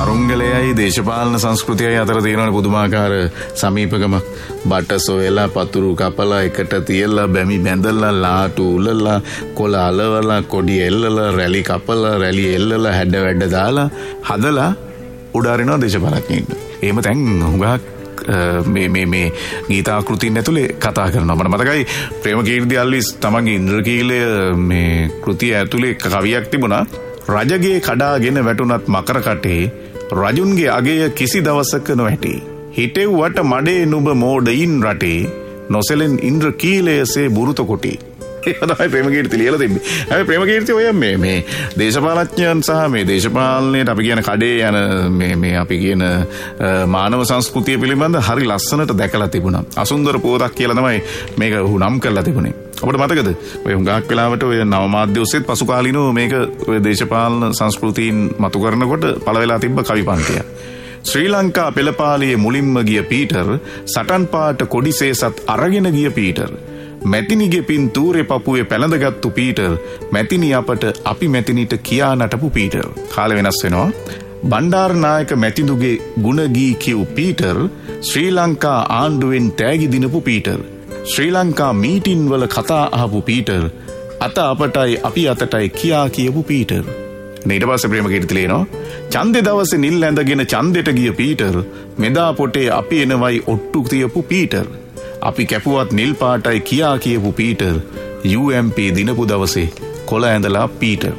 සරුංගලයයි දේශපාලන සංස්කෘතියයි අතර තියෙන පුදුමාකාර සමීපකම. බට සොයලා පතුරු කපලා එකට තියලා බැමි බැඳලා ලාටු උලලා කොළ අලවලා කොඩි එල්ලලා රැලි කපලා රැලි එල්ලලා හැඩ වැඩ දාලා හදලා උඩාරිනවා දේශපාලඥයින්ට. එහෙම දැන් හුඟක් මේ ගීතාකෘතින් ඇතුලේ කතා කරනවා. මට මතකයි ප්‍රේමකීර්ති අල්විස් තමන්ගේ ඉන්ද්‍රකීලය මේ කෘතිය ඇතුලේ කවියක් තිබුණා. රජගේ කඩාගෙන වැටුණත් මකර කටේ රජුන්ගේ අගය කිසි දවසක නොහැටි. හිටෙව්වට මඩේ නුඹ මෝඩයින් රටේ නොසෙලෙන් ඉන්ද්‍රකීලයසේ බුරුත කොටි. ඒක තමයි ප්‍රේමකීර්ති ලියලා තිබ්බේ. හැබැයි ප්‍රේමකීර්ති ඔය මේ දේශපාලඥයන් සහ මේ දේශපාලනයට අපි කියන කඩේ යන මේ අපි කියන මානව සංස්කෘතිය පිළිබඳ හරි ලස්සනට දැකලා තිබුණා. අසුන්දර පොතක් කියලා තමයි මේක නම් කරලා තිබුණේ. අපිට මතකද ඔය හුඟක් වෙලාවට ඔය නව මාධ්‍ය ඔස්සේත් පසු කාලිනව මේක ඔය දේශපාලන සංස්කෘතීන් මතු කරනකොට පළ වෙලා තිබ්බ කවි පන්තිය. ශ්‍රී ලංකා පෙළපාලියේ මුලින්ම ගිය පීටර් සටන් පාට කොඩිසේසත් අරගෙන ගිය පීටර් මැතිනිගේ පින්තූරේ පපුවේ පැලඳගත්තු පීටර් මැතිනි අපට අපි මැතිනිට කියා නටපු පීටර්. කාලෙ වෙනස් වෙනවා. බණ්ඩාරනායක මැතිඳුගේ ගුණ ගී කියු පීටර් ශ්‍රී ලංකා ආණ්ඩුවෙන් තෑගි දිනපු පීටර් ශ්‍රී ලංකා මීටින් වල කතා අහපු පීටර් අත අපටයි අපි අතටයි කියා කියපු පීටර්. ඊට පස්සේ ප්‍රේමකීර්ති ලියනවා ඡන්දේ දවසේ නිල් ඇඳගෙන ඡන්දෙට ගිය පීටර් මෙදා පොටේ අපි එනවයි ඔට්ටු තියපු පීටර් අපි කැපුවත් නිල් පාටයි කියා කියපු පීටර් UMP දිනපු දවසේ කොළ ඇඳලා පීටර්.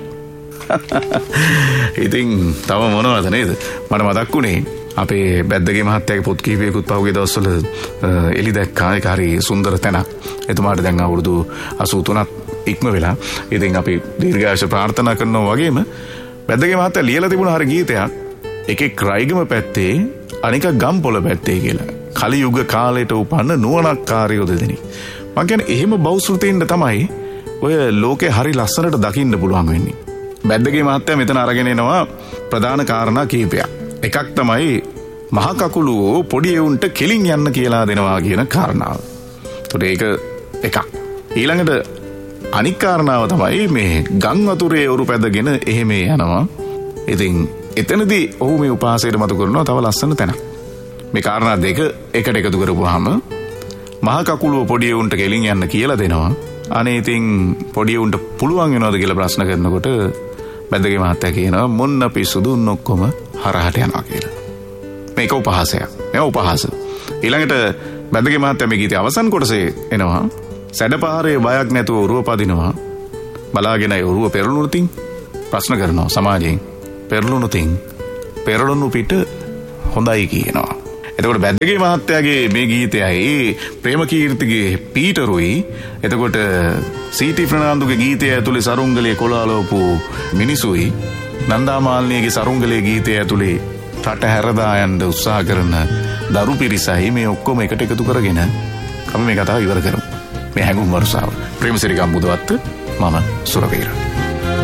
ඉතින් තව මොනවද නේද මට මතක් වුණේ අපේ බැද්දගේ මහත්තයාගේ පොත් කීපයකුත් පහුගිය දවස්වල එලි දැක්කා. ඒක හරි සුන්දර තැනක්. එතුමාට දැන් අවුරුදු 83ක් ඉක්ම වෙලා. ඉතින් අපි දීර්ඝායුෂ ප්‍රාර්ථනා කරනවා වගේම බැද්දගේ මහත්තයා ලියලා තිබුණ හරි ගීතයක් එකෙක් රයිගම පැත්තේ අනික ගම්පොළ පැත්තේ කියලා. කලි යුග කාලයට උපන්න නුවණක්කාරයෝ දෙදෙනෙක්. මං කියන්නේ එහෙම බෞසෘතීන්ට තමයි ඔය ලෝකේ හරි ලස්සනට දකින්න පුළුවන් වෙන්නේ. බැද්දගේ මහත්තයා මෙතන අරගෙන එනවා ප්‍රධාන කාරණා කීපයක්. එකක් තමයි මහ කකුලුවෝ පොඩි එවුන්ට කෙලින් යන්න කියලා දෙනවා කියන කාරණාව. ඒතකොට ඒක එකක්. ඊළඟට අනික් කාරණාව තමයි මේ ගම් වතුරේ ඔරු පැදගෙන එහෙම යනවා. ඉතින් එතනදී ඔහු මේ උපාසයට මතු කරනවා තව ලස්සන තැනක්. මේ කාරණා දෙක එකට එකතු කරපුවාම මහ කකුලුව පොඩි එවුන්ට කෙලින් යන්න කියලා දෙනවා. අනේ ඉතින් පොඩි එවුන්ට පුළුවන් වෙනවද කියලා ප්‍රශ්න කරනකොට බැද්දගේ මහත්තයා කියනවා මොන්න පිසුදුන් ඔක්කොම හරහට යනවා කියලා. මේක උපහාසයක්. මේ උපහාස. ඊළඟට බැද්දගේ මහත්තයා මේ ගීතේ අවසන් කොටසේ එනවා. සැඩපහරේ බයක් නැතුව ඔරුව පදිනවා. බලාගෙනයි ඔරුව පෙරළුණුතින් ප්‍රශ්න කරනවා සමාජයෙන්. පෙරළුණුතින් පෙරළුණු පිට හොඳයි කියනවා. එතකොට බැද්දගේ මහත්තයාගේ මේ ගීතයයි ප්‍රේමකීර්තිගේ පීටරුයි එතකොට සීටි ෆර්නාන්දුගේ ගීතය ඇතුලේ සරුංගලයේ කොළාලවපු මිනිසුයි නන්දාමාලිනියගේ සරුංගලයේ ගීතය ඇතුලේ රට හැරදා යන්න උත්සාහ කරන දරු පිරිසයි මේ ඔක්කොම එකට එකතු කරගෙන අපි මේ කතාව ඉවර කරමු. මේ හැඟුම් වර්ෂාව ප්‍රේමසිරි ගම්බුදවත්ත මම සුරවීර.